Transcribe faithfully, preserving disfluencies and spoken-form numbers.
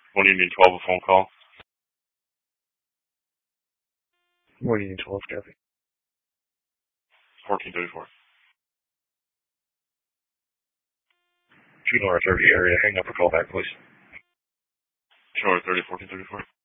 one Union twelve, a phone call. one Union twelve, copy. fourteen thirty-four. two Nora thirty area, hang up or call back, please. two Nora thirty, fourteen thirty-four.